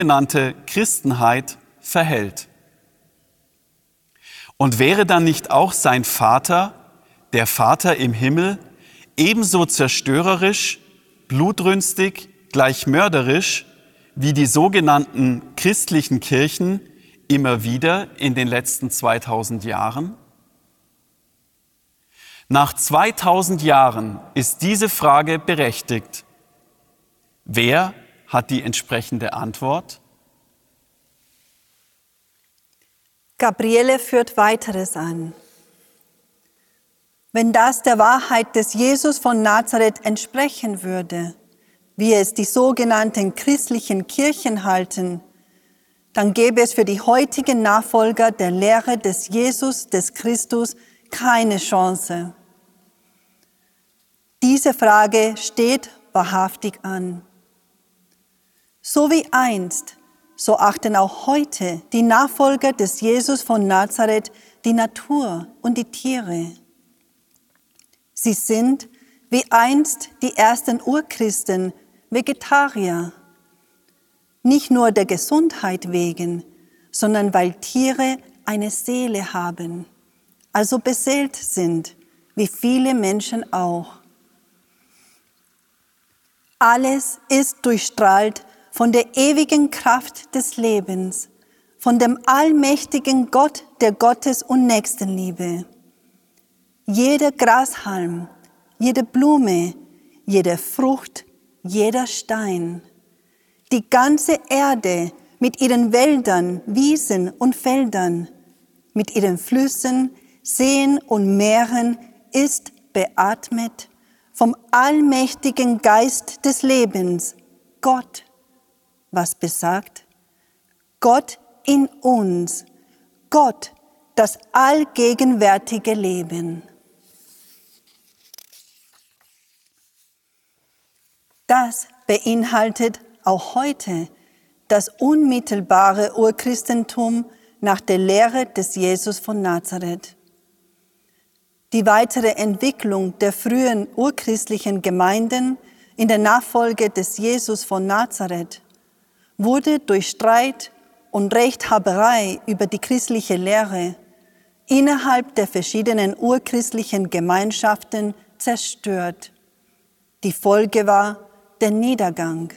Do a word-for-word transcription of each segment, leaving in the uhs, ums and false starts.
sogenannte Christenheit verhält. Und wäre dann nicht auch sein Vater, der Vater im Himmel, ebenso zerstörerisch, blutrünstig, gleich mörderisch, wie die sogenannten christlichen Kirchen immer wieder in den letzten zweitausend Jahren? Nach zweitausend Jahren ist diese Frage berechtigt. Wer hat die entsprechende Antwort? Gabriele führt weiteres an. Wenn das der Wahrheit des Jesus von Nazareth entsprechen würde, wie es die sogenannten christlichen Kirchen halten, dann gäbe es für die heutigen Nachfolger der Lehre des Jesus, des Christus, keine Chance. Diese Frage steht wahrhaftig an. So wie einst, so achten auch heute die Nachfolger des Jesus von Nazareth die Natur und die Tiere. Sie sind, wie einst die ersten Urchristen, Vegetarier. Nicht nur der Gesundheit wegen, sondern weil Tiere eine Seele haben, also beseelt sind, wie viele Menschen auch. Alles ist durchstrahlt von der ewigen Kraft des Lebens, von dem allmächtigen Gott der Gottes- und Nächstenliebe. Jeder Grashalm, jede Blume, jede Frucht, jeder Stein, die ganze Erde mit ihren Wäldern, Wiesen und Feldern, mit ihren Flüssen, Seen und Meeren ist beatmet vom allmächtigen Geist des Lebens, Gott. Was besagt? Gott in uns, Gott, das allgegenwärtige Leben. Das beinhaltet auch heute das unmittelbare Urchristentum nach der Lehre des Jesus von Nazareth. Die weitere Entwicklung der frühen urchristlichen Gemeinden in der Nachfolge des Jesus von Nazareth wurde durch Streit und Rechthaberei über die christliche Lehre innerhalb der verschiedenen urchristlichen Gemeinschaften zerstört. Die Folge war der Niedergang.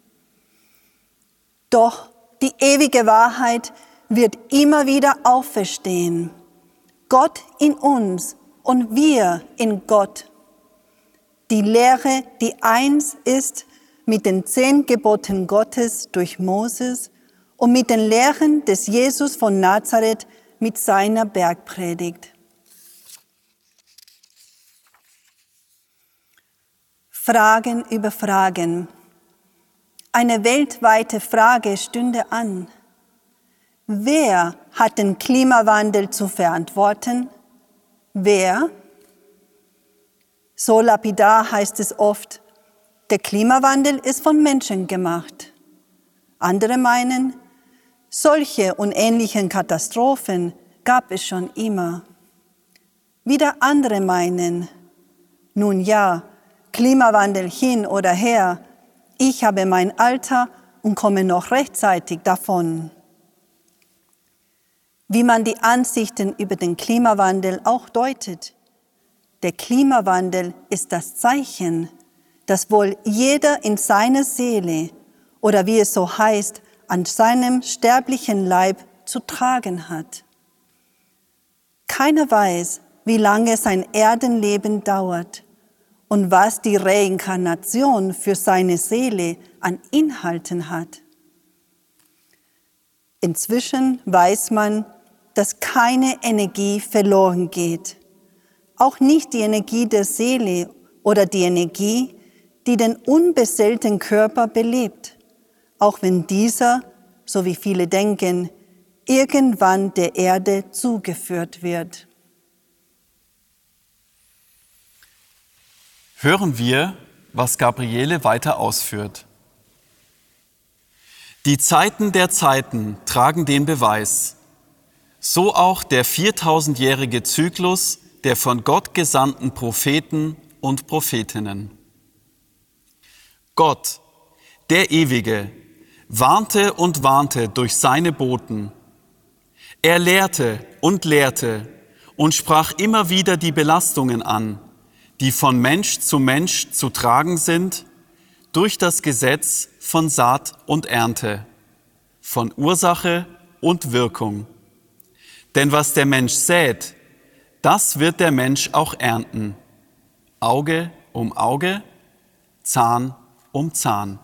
Doch die ewige Wahrheit wird immer wieder auferstehen. Gott in uns und wir in Gott. Die Lehre, die eins ist mit den zehn Geboten Gottes durch Moses und mit den Lehren des Jesus von Nazareth mit seiner Bergpredigt. Fragen über Fragen. Eine weltweite Frage stünde an. Wer hat den Klimawandel zu verantworten? Wer? So lapidar heißt es oft, der Klimawandel ist von Menschen gemacht. Andere meinen, solche und ähnliche Katastrophen gab es schon immer. Wieder andere meinen, nun ja, Klimawandel hin oder her, ich habe mein Alter und komme noch rechtzeitig davon. Wie man die Ansichten über den Klimawandel auch deutet, der Klimawandel ist das Zeichen, das wohl jeder in seiner Seele oder wie es so heißt, an seinem sterblichen Leib zu tragen hat. Keiner weiß, wie lange sein Erdenleben dauert und was die Reinkarnation für seine Seele an Inhalten hat. Inzwischen weiß man, dass keine Energie verloren geht, auch nicht die Energie der Seele oder die Energie, die den unbeseelten Körper belebt, auch wenn dieser, so wie viele denken, irgendwann der Erde zugeführt wird. Hören wir, was Gabriele weiter ausführt. Die Zeiten der Zeiten tragen den Beweis, so auch der viertausendjährige Zyklus der von Gott gesandten Propheten und Prophetinnen. Gott, der Ewige, warnte und warnte durch seine Boten. Er lehrte und lehrte und sprach immer wieder die Belastungen an, die von Mensch zu Mensch zu tragen sind, durch das Gesetz von Saat und Ernte, von Ursache und Wirkung. Denn was der Mensch sät, das wird der Mensch auch ernten. Auge um Auge, Zahn um Zahn.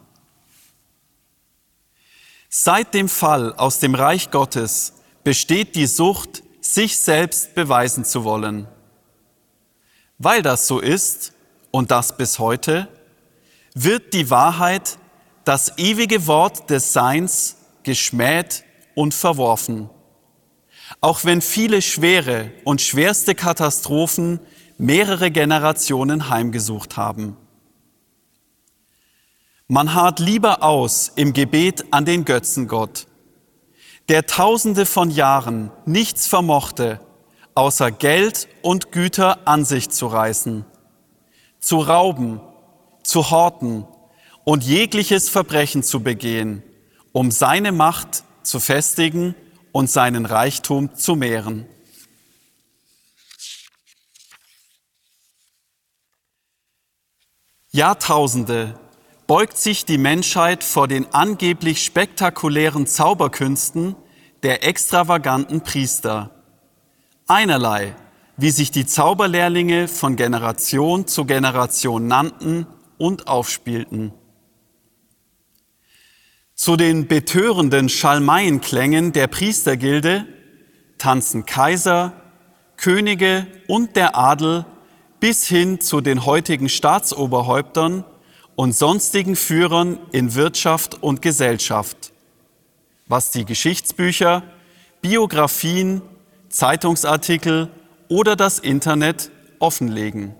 Seit dem Fall aus dem Reich Gottes besteht die Sucht, sich selbst beweisen zu wollen. Weil das so ist, und das bis heute, wird die Wahrheit, das ewige Wort des Seins, geschmäht und verworfen. Auch wenn viele schwere und schwerste Katastrophen mehrere Generationen heimgesucht haben. Man harrt lieber aus im Gebet an den Götzengott, der Tausende von Jahren nichts vermochte, außer Geld und Güter an sich zu reißen, zu rauben, zu horten und jegliches Verbrechen zu begehen, um seine Macht zu festigen und seinen Reichtum zu mehren. Jahrtausende beugt sich die Menschheit vor den angeblich spektakulären Zauberkünsten der extravaganten Priester. Einerlei, wie sich die Zauberlehrlinge von Generation zu Generation nannten und aufspielten. Zu den betörenden Schalmeienklängen der Priestergilde tanzen Kaiser, Könige und der Adel bis hin zu den heutigen Staatsoberhäuptern und sonstigen Führern in Wirtschaft und Gesellschaft, was die Geschichtsbücher, Biografien, Zeitungsartikel oder das Internet offenlegen.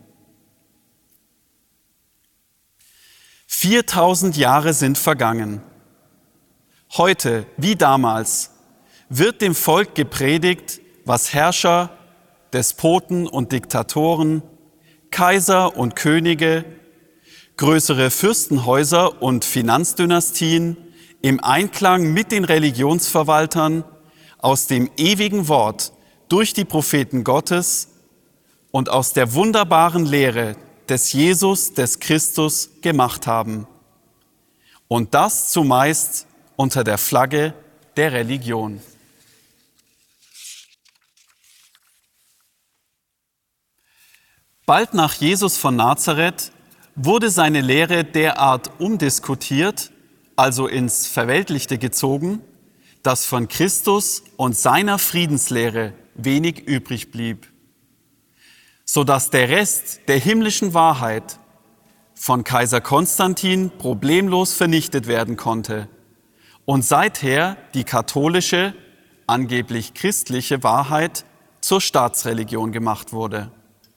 viertausend Jahre sind vergangen. Heute, wie damals, wird dem Volk gepredigt, was Herrscher, Despoten und Diktatoren, Kaiser und Könige, größere Fürstenhäuser und Finanzdynastien im Einklang mit den Religionsverwaltern aus dem ewigen Wort durch die Propheten Gottes und aus der wunderbaren Lehre des Jesus, des Christus gemacht haben. Und das zumeist unter der Flagge der Religion. Bald nach Jesus von Nazareth wurde seine Lehre derart umdiskutiert, also ins Verweltlichte gezogen, dass von Christus und seiner Friedenslehre wenig übrig blieb, sodass der Rest der himmlischen Wahrheit von Kaiser Konstantin problemlos vernichtet werden konnte und seither die katholische, angeblich christliche Wahrheit zur Staatsreligion gemacht wurde.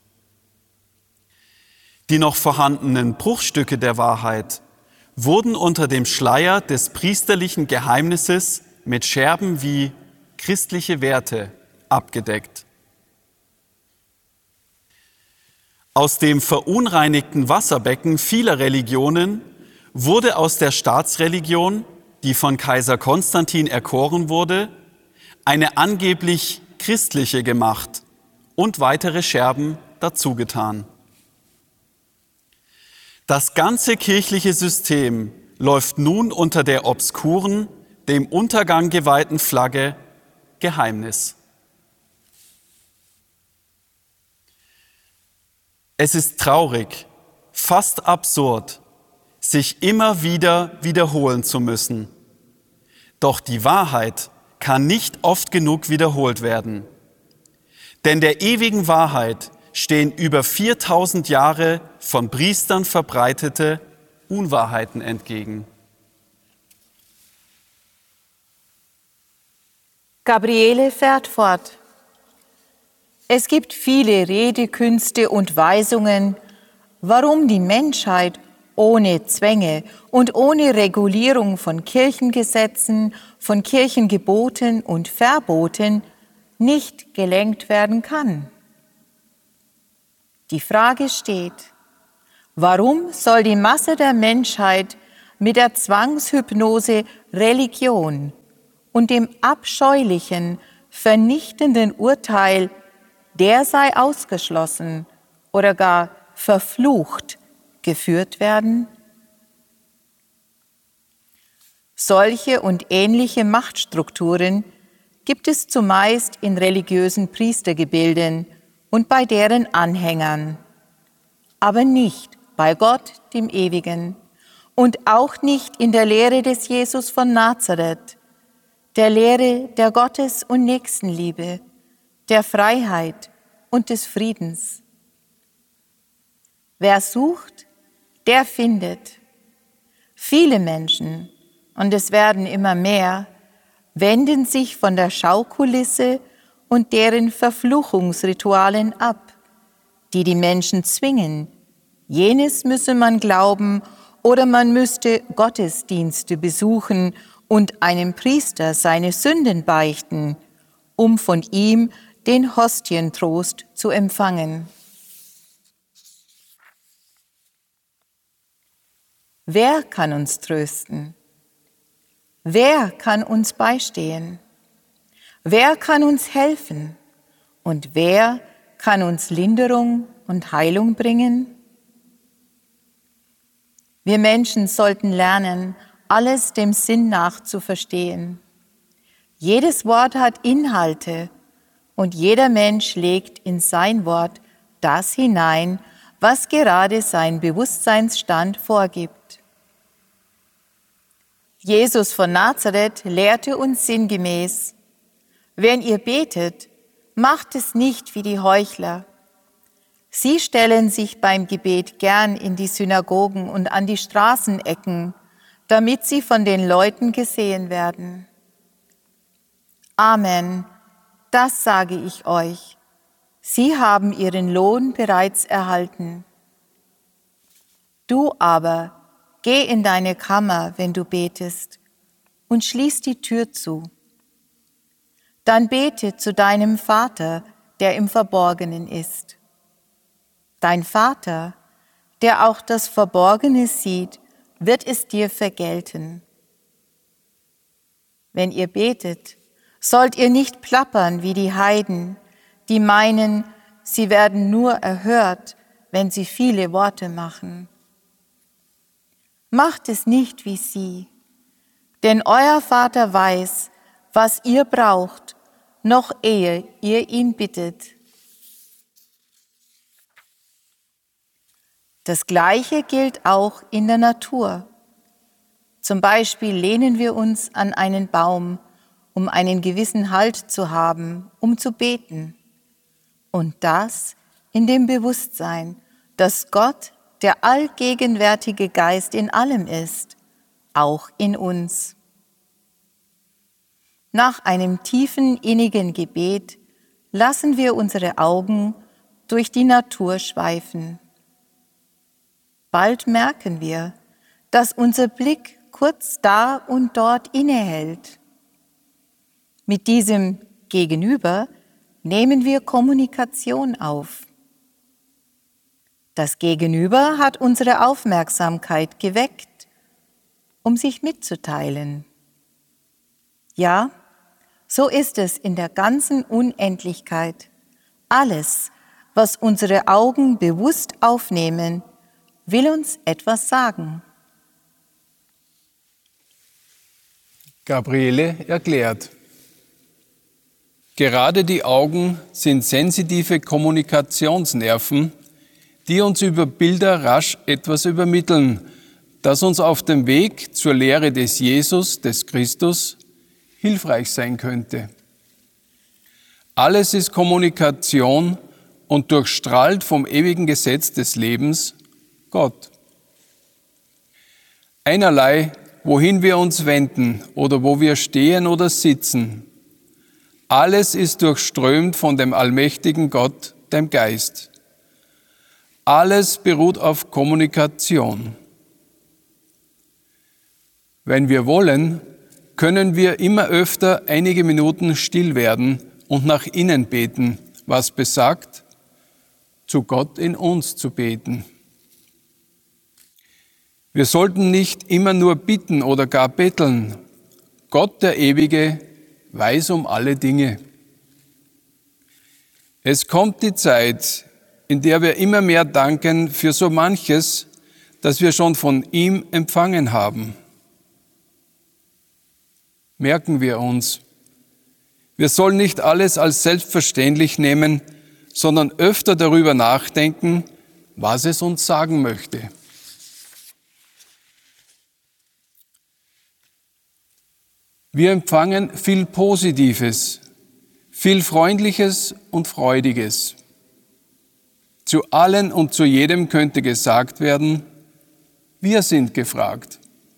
Die noch vorhandenen Bruchstücke der Wahrheit wurden unter dem Schleier des priesterlichen Geheimnisses mit Scherben wie christliche Werte abgedeckt. Aus dem verunreinigten Wasserbecken vieler Religionen wurde aus der Staatsreligion, die von Kaiser Konstantin erkoren wurde, eine angeblich christliche gemacht und weitere Scherben dazugetan. Das ganze kirchliche System läuft nun unter der obskuren, dem Untergang geweihten Flagge Geheimnis. Es ist traurig, fast absurd, sich immer wieder wiederholen zu müssen. Doch die Wahrheit kann nicht oft genug wiederholt werden. Denn der ewigen Wahrheit stehen über viertausend Jahre von Priestern verbreitete Unwahrheiten entgegen. Gabriele fährt fort. Es gibt viele Redekünste und Weisungen, warum die Menschheit ohne Zwänge und ohne Regulierung von Kirchengesetzen, von Kirchengeboten und Verboten nicht gelenkt werden kann. Die Frage steht, warum soll die Masse der Menschheit mit der Zwangshypnose Religion und dem abscheulichen, vernichtenden Urteil, der sei ausgeschlossen oder gar verflucht, geführt werden? Solche und ähnliche Machtstrukturen gibt es zumeist in religiösen Priestergebilden und bei deren Anhängern, aber nicht bei Gott, dem Ewigen, und auch nicht in der Lehre des Jesus von Nazareth, der Lehre der Gottes- und Nächstenliebe, der Freiheit und des Friedens. Wer sucht, der findet. Viele Menschen, und es werden immer mehr, wenden sich von der Schaukulisse und deren Verfluchungsritualen ab, die die Menschen zwingen. Jenes müsse man glauben oder man müsste Gottesdienste besuchen und einem Priester seine Sünden beichten, um von ihm den Hostientrost zu empfangen. Wer kann uns trösten? Wer kann uns beistehen? Wer kann uns helfen? Und wer kann uns Linderung und Heilung bringen? Wir Menschen sollten lernen, alles dem Sinn nach zu verstehen. Jedes Wort hat Inhalte und jeder Mensch legt in sein Wort das hinein, was gerade sein Bewusstseinsstand vorgibt. Jesus von Nazareth lehrte uns sinngemäß: Wenn ihr betet, macht es nicht wie die Heuchler. Sie stellen sich beim Gebet gern in die Synagogen und an die Straßenecken, damit sie von den Leuten gesehen werden. Amen, das sage ich euch. Sie haben ihren Lohn bereits erhalten. Du aber, geh in deine Kammer, wenn du betest, und schließ die Tür zu. Dann bete zu deinem Vater, der im Verborgenen ist. Dein Vater, der auch das Verborgene sieht, wird es dir vergelten. Wenn ihr betet, sollt ihr nicht plappern wie die Heiden, die meinen, sie werden nur erhört, wenn sie viele Worte machen. Macht es nicht wie sie, denn euer Vater weiß, was ihr braucht, noch ehe ihr ihn bittet. Das Gleiche gilt auch in der Natur. Zum Beispiel lehnen wir uns an einen Baum, um einen gewissen Halt zu haben, um zu beten. Und das in dem Bewusstsein, dass Gott der allgegenwärtige Geist in allem ist, auch in uns. Nach einem tiefen, innigen Gebet lassen wir unsere Augen durch die Natur schweifen. Bald merken wir, dass unser Blick kurz da und dort innehält. Mit diesem Gegenüber nehmen wir Kommunikation auf. Das Gegenüber hat unsere Aufmerksamkeit geweckt, um sich mitzuteilen. Ja, so ist es in der ganzen Unendlichkeit. Alles, was unsere Augen bewusst aufnehmen, will uns etwas sagen. Gabriele erklärt: Gerade die Augen sind sensitive Kommunikationsnerven, die uns über Bilder rasch etwas übermitteln, das uns auf dem Weg zur Lehre des Jesus, des Christus, hilfreich sein könnte. Alles ist Kommunikation und durchstrahlt vom ewigen Gesetz des Lebens, Gott. Einerlei, wohin wir uns wenden oder wo wir stehen oder sitzen, alles ist durchströmt von dem allmächtigen Gott, dem Geist. Alles beruht auf Kommunikation. Wenn wir wollen, können wir immer öfter einige Minuten still werden und nach innen beten, was besagt, zu Gott in uns zu beten. Wir sollten nicht immer nur bitten oder gar betteln. Gott, der Ewige, weiß um alle Dinge. Es kommt die Zeit, in der wir immer mehr danken für so manches, das wir schon von ihm empfangen haben. Merken wir uns, wir sollen nicht alles als selbstverständlich nehmen, sondern öfter darüber nachdenken, was es uns sagen möchte. Wir empfangen viel Positives, viel Freundliches und Freudiges. Zu allen und zu jedem könnte gesagt werden, wir sind gefragt.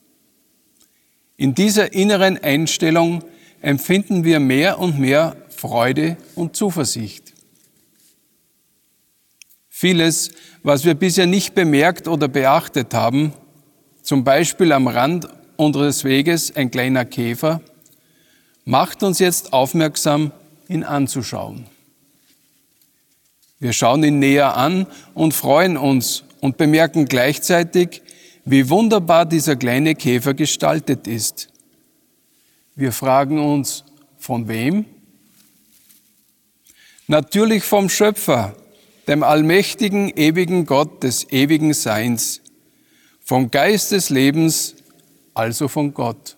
In dieser inneren Einstellung empfinden wir mehr und mehr Freude und Zuversicht. Vieles, was wir bisher nicht bemerkt oder beachtet haben, zum Beispiel am Rand unseres Weges ein kleiner Käfer, macht uns jetzt aufmerksam, ihn anzuschauen. Wir schauen ihn näher an und freuen uns und bemerken gleichzeitig, wie wunderbar dieser kleine Käfer gestaltet ist. Wir fragen uns, von wem? Natürlich vom Schöpfer, dem allmächtigen, ewigen Gott des ewigen Seins, vom Geist des Lebens, also von Gott.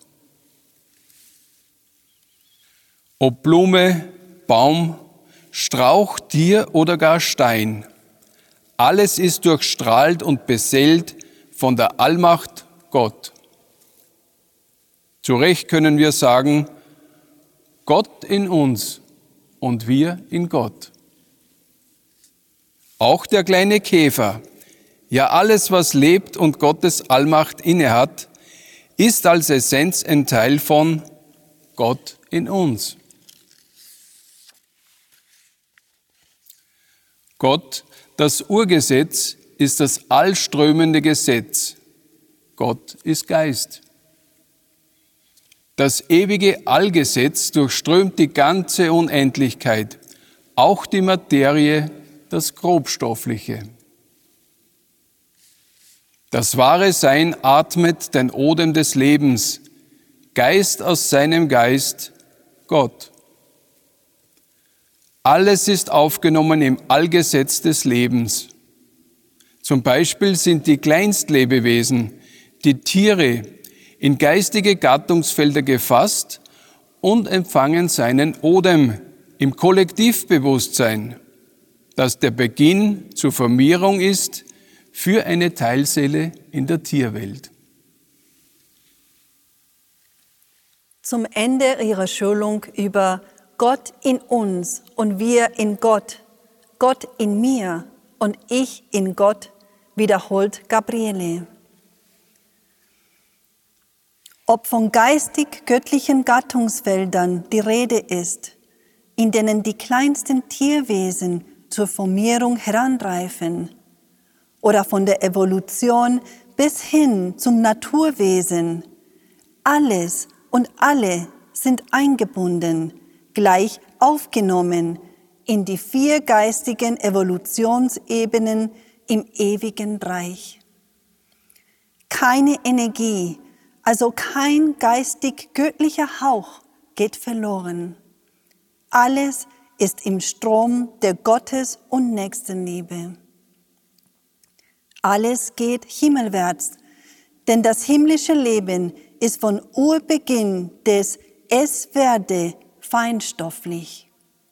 Ob Blume, Baum, Strauch, Tier oder gar Stein, alles ist durchstrahlt und beseelt von der Allmacht Gott. Zu Recht können wir sagen, Gott in uns und wir in Gott. Auch der kleine Käfer, ja alles, was lebt und Gottes Allmacht innehat, ist als Essenz ein Teil von Gott in uns. Gott, das Urgesetz, ist das allströmende Gesetz. Gott ist Geist. Das ewige Allgesetz durchströmt die ganze Unendlichkeit, auch die Materie, das Grobstoffliche. Das wahre Sein atmet den Odem des Lebens, Geist aus seinem Geist, Gott. Alles ist aufgenommen im Allgesetz des Lebens. Zum Beispiel sind die Kleinstlebewesen, die Tiere, in geistige Gattungsfelder gefasst und empfangen seinen Odem im Kollektivbewusstsein, das der Beginn zur Vermehrung ist für eine Teilseele in der Tierwelt. Zum Ende ihrer Schulung über Gott in uns und wir in Gott, Gott in mir und ich in Gott, wiederholt Gabriele. Ob von geistig-göttlichen Gattungsfeldern die Rede ist, in denen die kleinsten Tierwesen zur Formierung heranreifen, oder von der Evolution bis hin zum Naturwesen, alles und alle sind eingebunden, gleich aufgenommen in die vier geistigen Evolutionsebenen im ewigen Reich. Keine Energie, also kein geistig-göttlicher Hauch geht verloren. Alles ist im Strom der Gottes- und Nächstenliebe. Alles geht himmelwärts, denn das himmlische Leben ist von Urbeginn des Es werde feinstofflich.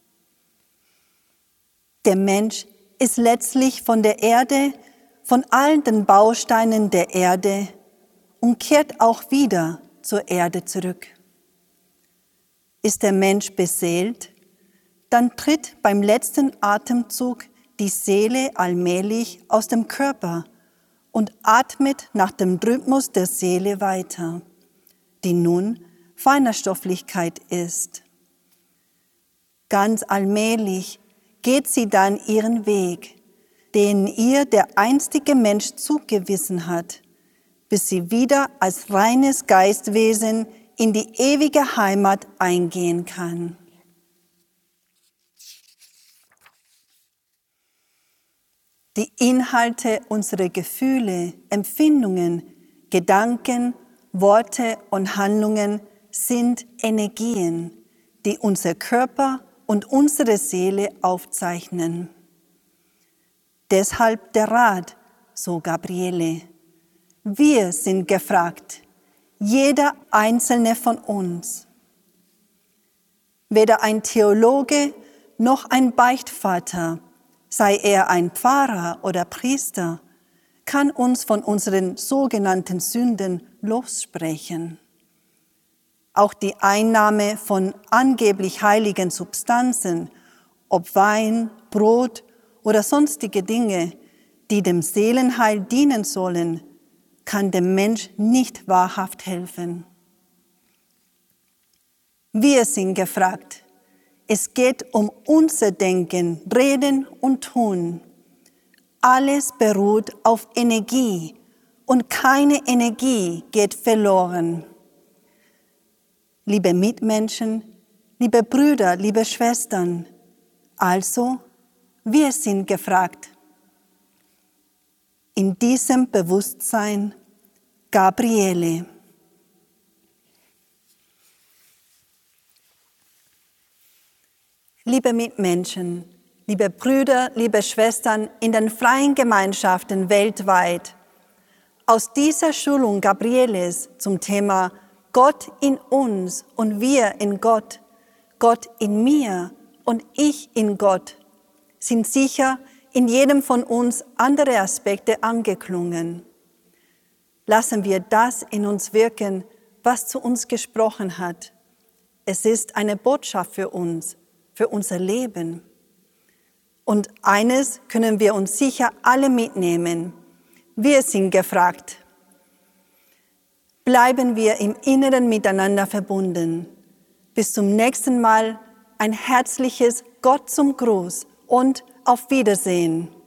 Der Mensch ist letztlich von der Erde, von allen den Bausteinen der Erde und kehrt auch wieder zur Erde zurück. Ist der Mensch beseelt, dann tritt beim letzten Atemzug die Seele allmählich aus dem Körper und atmet nach dem Rhythmus der Seele weiter, die nun feiner Stofflichkeit ist. Ganz allmählich geht sie dann ihren Weg, den ihr der einstige Mensch zugewiesen hat, bis sie wieder als reines Geistwesen in die ewige Heimat eingehen kann. Die Inhalte unserer Gefühle, Empfindungen, Gedanken, Worte und Handlungen sind Energien, die unser Körper und unsere Seele aufzeichnen. Deshalb der Rat, so Gabriele. Wir sind gefragt, jeder einzelne von uns. Weder ein Theologe noch ein Beichtvater, sei er ein Pfarrer oder Priester, kann uns von unseren sogenannten Sünden lossprechen. Auch die Einnahme von angeblich heiligen Substanzen, ob Wein, Brot oder sonstige Dinge, die dem Seelenheil dienen sollen, kann dem Mensch nicht wahrhaft helfen. Wir sind gefragt. Es geht um unser Denken, Reden und Tun. Alles beruht auf Energie und keine Energie geht verloren. Liebe Mitmenschen, liebe Brüder, liebe Schwestern, also, wir sind gefragt. In diesem Bewusstsein, Gabriele. Liebe Mitmenschen, liebe Brüder, liebe Schwestern in den freien Gemeinschaften weltweit, aus dieser Schulung Gabrieles zum Thema Gott in uns und wir in Gott, Gott in mir und ich in Gott, sind sicher in jedem von uns andere Aspekte angeklungen. Lassen wir das in uns wirken, was zu uns gesprochen hat. Es ist eine Botschaft für uns, für unser Leben. Und eines können wir uns sicher alle mitnehmen. Wir sind gefragt. Bleiben wir im Inneren miteinander verbunden. Bis zum nächsten Mal ein herzliches Gott zum Gruß und auf Wiedersehen.